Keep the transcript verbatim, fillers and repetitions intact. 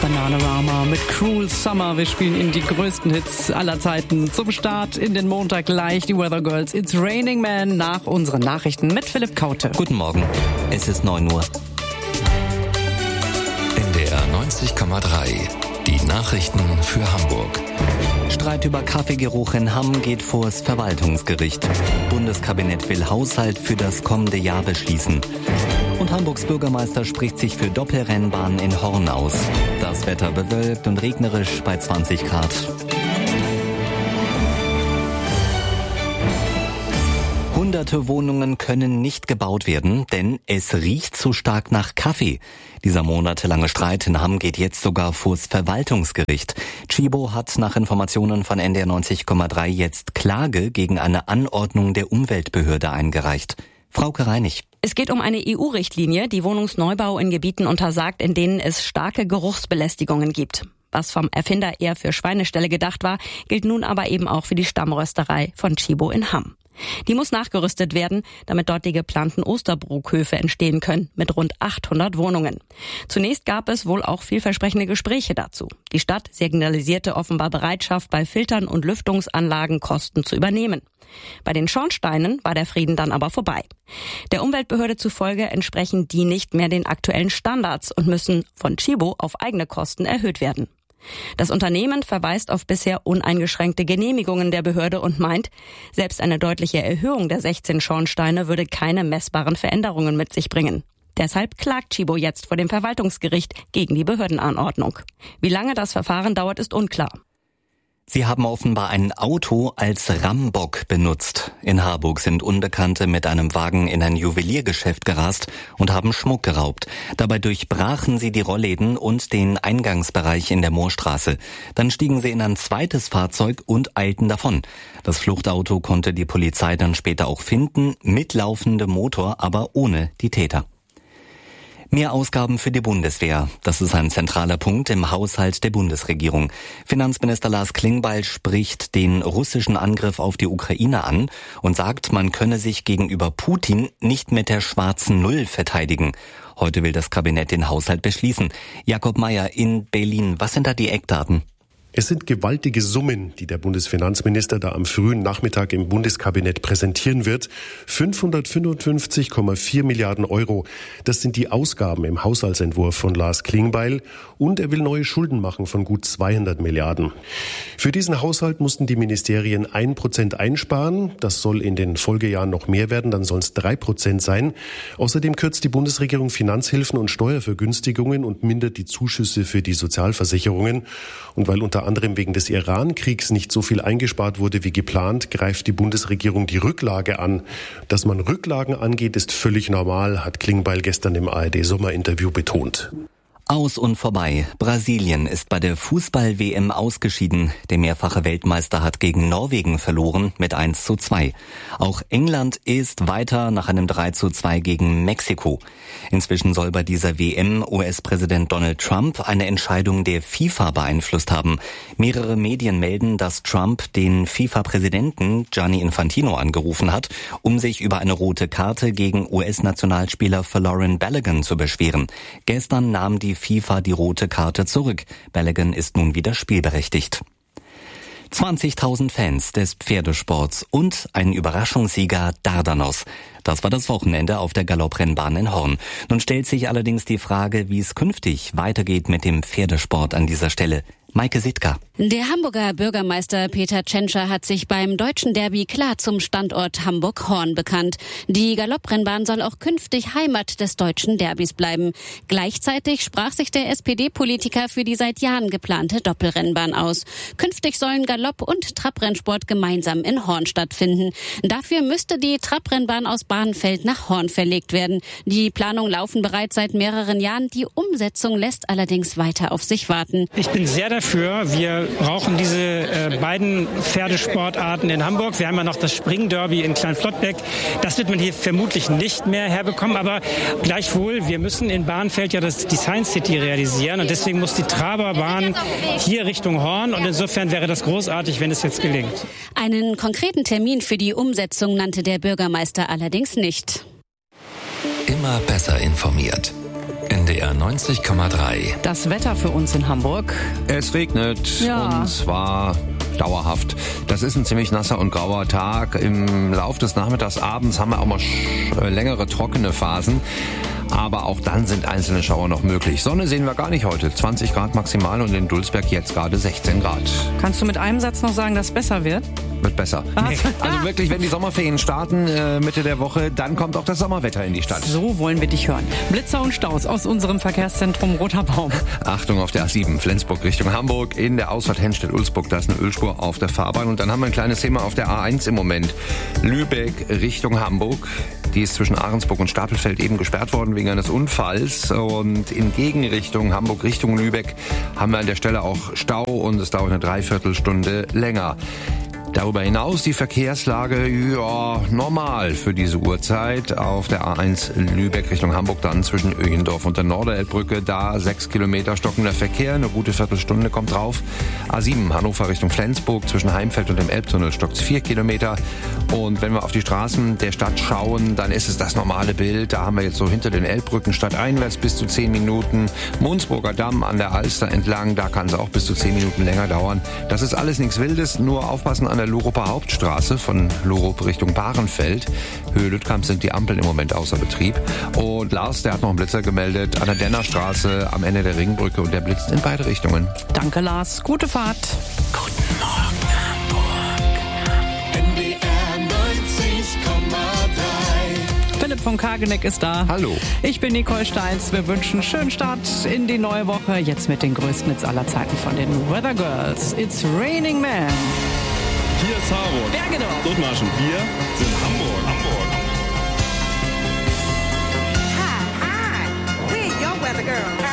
Bananarama mit Cruel Summer. Wir spielen Ihnen die größten Hits aller Zeiten. Zum Start in den Montag gleich die Weather Girls. It's Raining Man nach unseren Nachrichten mit Philipp Kaute. Guten Morgen, es ist neun Uhr. N D R neunzig Komma drei. Die Nachrichten für Hamburg. Streit über Kaffeegeruch in Hamm geht vors Verwaltungsgericht. Bundeskabinett will Haushalt für das kommende Jahr beschließen. Und Hamburgs Bürgermeister spricht sich für Doppelrennbahn in Horn aus. Das Wetter bewölkt und regnerisch bei zwanzig Grad. Hunderte Wohnungen können nicht gebaut werden, denn es riecht zu stark nach Kaffee. Dieser monatelange Streit in Hamm geht jetzt sogar vors Verwaltungsgericht. Tchibo hat nach Informationen von N D R neunzig Komma drei jetzt Klage gegen eine Anordnung der Umweltbehörde eingereicht. Frauke Reinig. Es geht um eine E U-Richtlinie, die Wohnungsneubau in Gebieten untersagt, in denen es starke Geruchsbelästigungen gibt. Was vom Erfinder eher für Schweineställe gedacht war, gilt nun aber eben auch für die Stammrösterei von Tchibo in Hamm. Die muss nachgerüstet werden, damit dort die geplanten Osterbruckhöfe entstehen können, mit rund achthundert Wohnungen. Zunächst gab es wohl auch vielversprechende Gespräche dazu. Die Stadt signalisierte offenbar Bereitschaft, bei Filtern und Lüftungsanlagen Kosten zu übernehmen. Bei den Schornsteinen war der Frieden dann aber vorbei. Der Umweltbehörde zufolge entsprechen die nicht mehr den aktuellen Standards und müssen von Tchibo auf eigene Kosten erhöht werden. Das Unternehmen verweist auf bisher uneingeschränkte Genehmigungen der Behörde und meint, selbst eine deutliche Erhöhung der sechzehn Schornsteine würde keine messbaren Veränderungen mit sich bringen. Deshalb klagt Tchibo jetzt vor dem Verwaltungsgericht gegen die Behördenanordnung. Wie lange das Verfahren dauert, ist unklar. Sie haben offenbar ein Auto als Rambock benutzt. In Harburg sind Unbekannte mit einem Wagen in ein Juweliergeschäft gerast und haben Schmuck geraubt. Dabei durchbrachen sie die Rollläden und den Eingangsbereich in der Moorstraße. Dann stiegen sie in ein zweites Fahrzeug und eilten davon. Das Fluchtauto konnte die Polizei dann später auch finden, mit laufendem Motor, aber ohne die Täter. Mehr Ausgaben für die Bundeswehr. Das ist ein zentraler Punkt im Haushalt der Bundesregierung. Finanzminister Lars Klingbeil spricht den russischen Angriff auf die Ukraine an und sagt, man könne sich gegenüber Putin nicht mit der schwarzen Null verteidigen. Heute will das Kabinett den Haushalt beschließen. Jakob Mayer in Berlin. Was sind da die Eckdaten? Es sind gewaltige Summen, die der Bundesfinanzminister da am frühen Nachmittag im Bundeskabinett präsentieren wird. fünfhundertfünfundfünfzig Komma vier Milliarden Euro. Das sind die Ausgaben im Haushaltsentwurf von Lars Klingbeil. Und er will neue Schulden machen von gut zweihundert Milliarden. Für diesen Haushalt mussten die Ministerien ein Prozent einsparen. Das soll in den Folgejahren noch mehr werden, dann sollen es drei Prozent sein. Außerdem kürzt die Bundesregierung Finanzhilfen und Steuervergünstigungen und mindert die Zuschüsse für die Sozialversicherungen. Und weil unter anderem wegen des Iran-Kriegs nicht so viel eingespart wurde wie geplant, greift die Bundesregierung die Rücklage an. Dass man Rücklagen angeht, ist völlig normal, hat Klingbeil gestern im A R D-Sommerinterview betont. Aus und vorbei. Brasilien ist bei der Fußball-W M ausgeschieden. Der mehrfache Weltmeister hat gegen Norwegen verloren mit eins zu zwei. Auch England ist weiter nach einem drei zu zwei gegen Mexiko. Inzwischen soll bei dieser W M U S-Präsident Donald Trump eine Entscheidung der FIFA beeinflusst haben. Mehrere Medien melden, dass Trump den FIFA-Präsidenten Gianni Infantino angerufen hat, um sich über eine rote Karte gegen U S-Nationalspieler Folarin Balogun zu beschweren. Gestern nahm die FIFA die rote Karte zurück. Balogun ist nun wieder spielberechtigt. zwanzigtausend Fans des Pferdesports und ein Überraschungssieger Dardanos. Das war das Wochenende auf der Galopprennbahn in Horn. Nun stellt sich allerdings die Frage, wie es künftig weitergeht mit dem Pferdesport an dieser Stelle. Maike Sitka. Der Hamburger Bürgermeister Peter Tschentscher hat sich beim Deutschen Derby klar zum Standort Hamburg-Horn bekannt. Die Galopprennbahn soll auch künftig Heimat des Deutschen Derbys bleiben. Gleichzeitig sprach sich der S P D-Politiker für die seit Jahren geplante Doppelrennbahn aus. Künftig sollen Galopp- und Trabrennsport gemeinsam in Horn stattfinden. Dafür müsste die Trabrennbahn aus Barnfeld nach Horn verlegt werden. Die Planungen laufen bereits seit mehreren Jahren. Die Umsetzung lässt allerdings weiter auf sich warten. Ich bin sehr dafür. Wir brauchen diese äh, beiden Pferdesportarten in Hamburg. Wir haben ja noch das Springderby in Kleinflottbeck. Das wird man hier vermutlich nicht mehr herbekommen. Aber gleichwohl, wir müssen in Barnfeld ja das Design City realisieren. Und deswegen muss die Traberbahn hier Richtung Horn. Und insofern wäre das großartig, wenn es jetzt gelingt. Einen konkreten Termin für die Umsetzung nannte der Bürgermeister allerdings nicht. Immer besser informiert. N D R neunzig Komma drei. Das Wetter für uns in Hamburg. Es regnet Ja. und zwar dauerhaft. Das ist ein ziemlich nasser und grauer Tag. Im Lauf des Nachmittags, abends haben wir auch mal sch- längere trockene Phasen. Aber auch dann sind einzelne Schauer noch möglich. Sonne sehen wir gar nicht heute. zwanzig Grad maximal und in Dulsberg jetzt gerade sechzehn Grad. Kannst du mit einem Satz noch sagen, dass es besser wird? Wird besser. Also wirklich, wenn die Sommerferien starten, äh, Mitte der Woche, dann kommt auch das Sommerwetter in die Stadt. So wollen wir dich hören. Blitzer und Staus aus unserem Verkehrszentrum Roter Baum. Achtung auf der A sieben, Flensburg Richtung Hamburg. In der Ausfahrt Hennstedt-Ulzburg, da ist eine Ölspur auf der Fahrbahn. Und dann haben wir ein kleines Thema auf der A eins im Moment. Lübeck Richtung Hamburg. Die ist zwischen Ahrensburg und Stapelfeld eben gesperrt worden wegen eines Unfalls. Und in Gegenrichtung Hamburg Richtung Lübeck haben wir an der Stelle auch Stau und es dauert eine Dreiviertelstunde länger. Darüber hinaus die Verkehrslage, ja, normal für diese Uhrzeit. Auf der A eins Lübeck Richtung Hamburg dann zwischen Öhendorf und der Norderelbbrücke. Da sechs Kilometer stockender Verkehr, eine gute Viertelstunde kommt drauf. A sieben Hannover Richtung Flensburg zwischen Heimfeld und dem Elbtunnel stockt vier Kilometer. Und wenn wir auf die Straßen der Stadt schauen, dann ist es das normale Bild. Da haben wir jetzt so hinter den Elbbrücken stadteinwärts bis zu zehn Minuten. Mundsburger Damm an der Alster entlang, da kann es auch bis zu zehn Minuten länger dauern. Das ist alles nichts Wildes, nur aufpassen an der Luruper Hauptstraße von Lurup Richtung Bahrenfeld. Höhe Lüttkamp sind die Ampeln im Moment außer Betrieb. Und Lars, der hat noch einen Blitzer gemeldet an der Dennerstraße am Ende der Ringbrücke und der blitzt in beide Richtungen. Danke, Lars. Gute Fahrt. Guten Morgen, Hamburg. N D R neunzig Komma drei. Philipp von Kageneck ist da. Hallo. Ich bin Nicole Steins. Wir wünschen einen schönen Start in die neue Woche. Jetzt mit den größten Hits aller Zeiten von den Weather Girls. It's Raining Man. Hier ist Harburg. Bergedorf. Dithmarschen. Wir sind Hamburg. Hamburg. Hi, hi. We're your weather girls.